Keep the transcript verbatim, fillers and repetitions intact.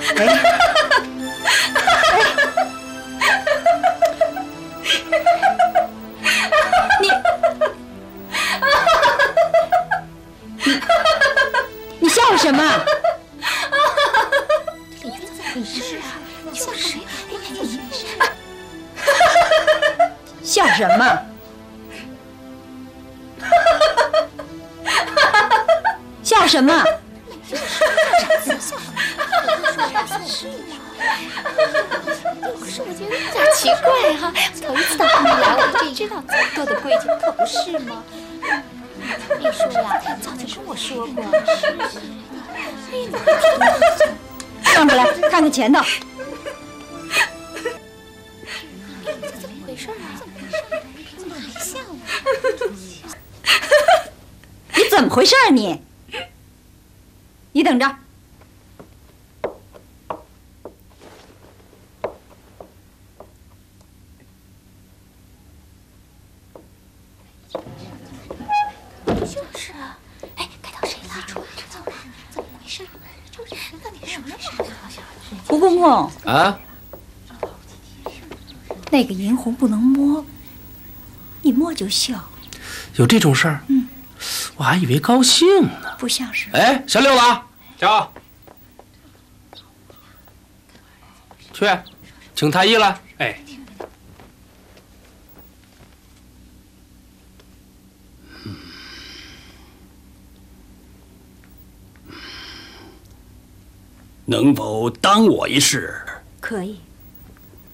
哎，你你你笑什么？ 李渊怎么回事啊？笑什么？哎，你没事？ 笑什么？笑什么？ 可是我觉得有点奇怪哈、啊，头一次到宫里来，我就知道这么多的规矩，可不是吗？秘书呀，早就跟我说过。 转过来看看前头。 这怎么回事啊？怎么还笑啊？ 你怎么回事啊你？你等着。 就是啊，哎，该到谁了？怎么回事？到底什么事？ 胡公公啊， 那个银红不能摸，你摸就笑。 有这种事儿？ 嗯， 我还以为高兴呢。 不像是。 哎，小六子，瞧，去，请太医来。哎， 能否当我一试？ 可以。